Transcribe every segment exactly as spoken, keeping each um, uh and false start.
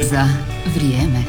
za vrijeme.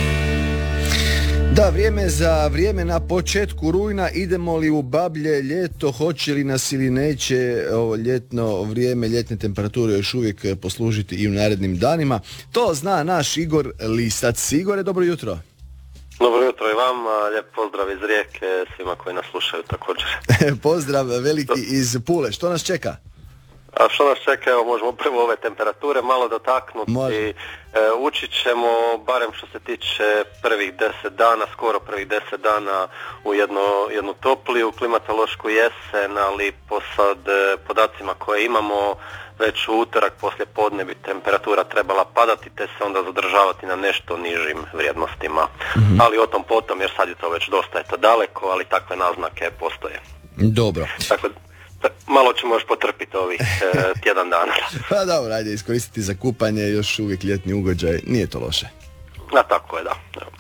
Da, vrijeme za vrijeme na početku rujna. Idemo li u bablje ljeto, hoće li nas ili neće ovo ljetno vrijeme, ljetne temperature još uvijek poslužiti i u narednim danima? To zna naš Igor Lisac. Igore, dobro jutro. Dobro jutro i vama, lijep pozdrav iz Rijeke, svima koji nas slušaju također. Pozdrav veliki iz Pule. Što nas čeka? A što nas čeka, evo možemo prvo ove temperature malo dotaknuti. E, učit ćemo, barem što se tiče prvih deset dana, skoro prvih deset dana u jedno, jednu topliju klimatološku jesen, ali po sad podacima koje imamo, već u utorak poslije podne bi temperatura trebala padati te se onda zadržavati na nešto nižim vrijednostima. Mm-hmm. Ali o tom potom, jer sad je to već dosta eto daleko, ali takve naznake postoje. Dobro. Dakle, malo ćemo još potrpiti ovih e, tjedan dana. Pa dobro, ajde iskoristiti za kupanje, još uvijek ljetni ugođaj, nije to loše. A tako je, da.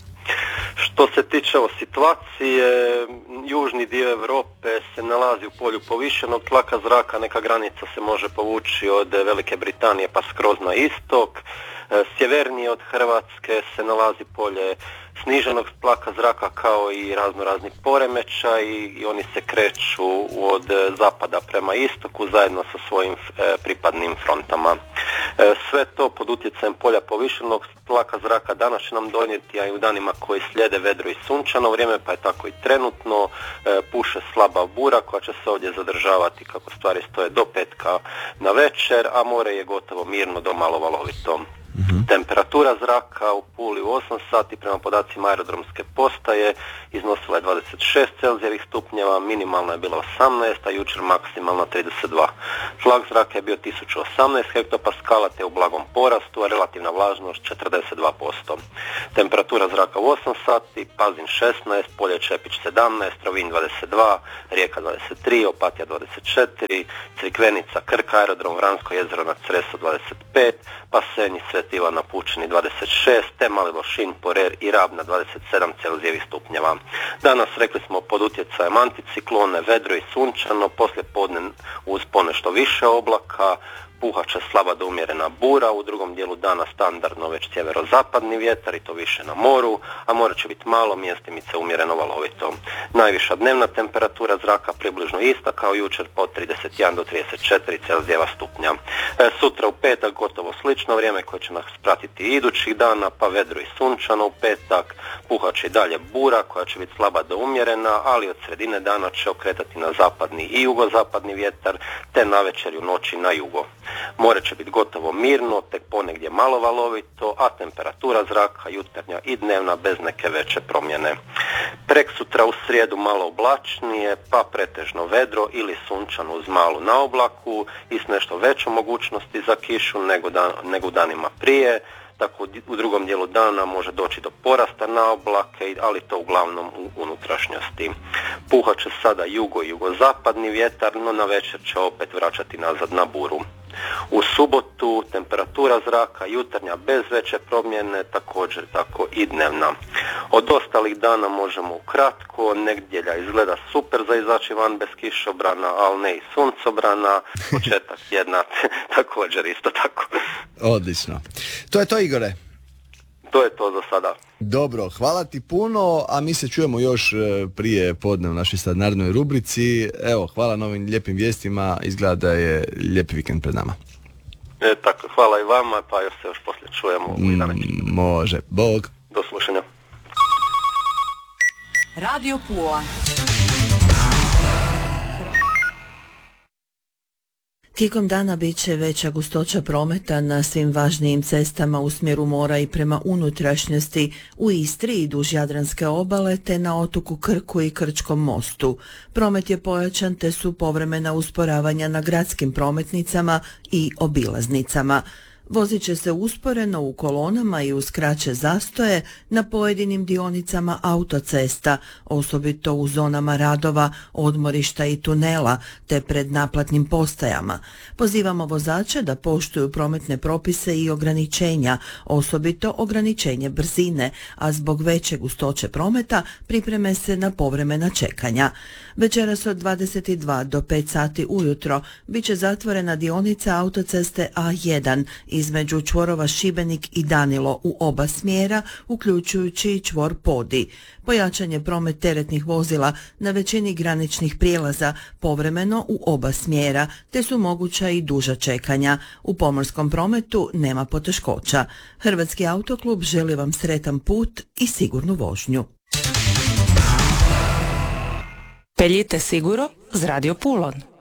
Što se tiče o situacije, južni dio Europe se nalazi u polju povišenog tlaka zraka, neka granica se može povući od Velike Britanije pa skroz na istok. Sjevernije od Hrvatske se nalazi polje sniženog tlaka zraka kao i razno razni poremećaj i, i oni se kreću od zapada prema istoku zajedno sa svojim e, pripadnim frontama. E, sve to pod utjecajem polja povišenog tlaka zraka danas će nam donijeti, a i u danima koji slijede vedro i sunčano vrijeme, pa je tako i trenutno. E, puše slaba bura koja će se ovdje zadržavati kako stvari stoje do petka na večer, a more je gotovo mirno do malo valovito. Mm-hmm. Temperatura zraka u Puli u osam sati prema podacima aerodromske postaje iznosila je dvadeset šest Celzijevih stupnjeva, minimalna je bila osamnaest, a jučer maksimalna trideset dva. Tlak zraka je bio tisuću osamnaest hektopaskala te u blagom porastu, a relativna vlažnost četrdeset dva posto. Temperatura zraka u osam sati, Pazin šesnaest, Polje Čepić sedamnaest, Rovinj dvadeset dva, Rijeka dvadeset tri, Opatija dvadeset četiri, Crikvenica, Krk, aerodrom Vransko jezero na Cresu dvadeset pet, pa Senj, Sveti Ivan na Pučini dvadeset šest, te Mali Lošinj, Porer i Rab na dvadeset sedam Celzijevih stupnjeva. Danas, rekli smo, pod utjecajem anticiklone, vedro i sunčano, poslije podne uz ponešto više oblaka, puhat će slaba do umjerena bura, u drugom dijelu dana standardno već sjeverozapadni vjetar i to više na moru, a more će biti malo, mjestimice umjereno valovito. Najviša dnevna temperatura zraka približno ista kao jučer po trideset jedan do trideset četiri Celzijeva stupnja. E, sutra u petak gotovo slično vrijeme koje će nas pratiti idućih dana, pa vedro i sunčano u petak, puhat će i dalje bura koja će biti slaba do umjerena, ali od sredine dana će okretati na zapadni i jugozapadni vjetar, te navečer i u noći na jugo. More će biti gotovo mirno, tek ponegdje malo valovito, a temperatura zraka jutarnja i dnevna bez neke veće promjene. Preksutra u srijedu malo oblačnije, pa pretežno vedro ili sunčano uz malu naoblaku i s nešto većom mogućnosti za kišu nego, dan, nego danima prije. Tako u drugom dijelu dana može doći do porasta na oblake, ali to uglavnom u unutrašnjosti. Puhat će sada jugo i jugozapadni vjetar, no na večer će opet vraćati nazad na buru. U subotu temperatura zraka jutarnja bez veće promjene, također tako i dnevna. Od ostalih dana možemo ukratko, nedjelja izgleda super za izaći van bez kišobrana, ali ne i suncobrana, početak tjedna također isto tako. Odlično. To je to, Igore. To je to za sada. Dobro, hvala ti puno, a mi se čujemo još prije podne u našoj standardnoj rubrici. Evo, hvala na ovim lijepim vijestima, izgleda da je lijepi vikend pred nama. E, tako, hvala i vama, pa još se još poslije čujemo. Mm, može, bog. Do slušanja. Radio Pula. Tijekom dana bit će veća gustoća prometa na svim važnijim cestama u smjeru mora i prema unutrašnjosti u Istri i duž Jadranske obale te na otoku Krku i Krčkom mostu. Promet je pojačan te su povremena usporavanja na gradskim prometnicama i obilaznicama. Vozit će se usporeno u kolonama i uz kraće zastoje na pojedinim dionicama autocesta, osobito u zonama radova, odmorišta i tunela, te pred naplatnim postajama. Pozivamo vozače da poštuju prometne propise i ograničenja, osobito ograničenje brzine, a zbog veće gustoće prometa pripreme se na povremena čekanja. Večeras od dvadeset dva do pet sati ujutro bit će zatvorena dionica autoceste A jedan između čvorova Šibenik i Danilo u oba smjera, uključujući i čvor Podi. Pojačan je promet teretnih vozila na većini graničnih prijelaza, povremeno u oba smjera, te su moguća i duža čekanja. U pomorskom prometu nema poteškoća. Hrvatski autoklub želi vam sretan put i sigurnu vožnju. Peljite siguro z Radio Pulon.